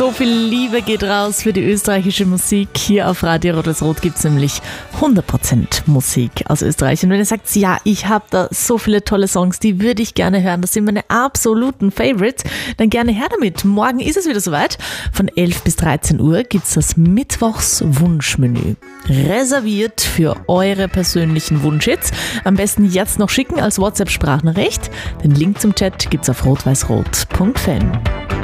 So viel Liebe geht raus für die österreichische Musik. Hier auf Radio Rot gibt es nämlich 100% Musik aus Österreich. Und wenn ihr sagt, ja, ich habe da so viele tolle Songs, die würde ich gerne hören, das sind meine absoluten Favorites, dann gerne her damit. Morgen ist es wieder soweit. Von 11 bis 13 Uhr gibt es das Mittwochs-Wunschmenü. Reserviert für eure persönlichen Wunschhits. Am besten jetzt noch schicken als WhatsApp-Sprachnachricht. Den Link zum Chat gibt's auf rotweißrot.fan.